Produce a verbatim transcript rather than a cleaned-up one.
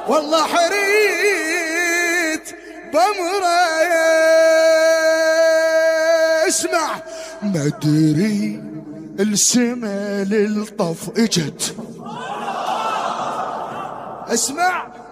والله حريت بمره. اسمع مدري السما للطف اجت. اسمع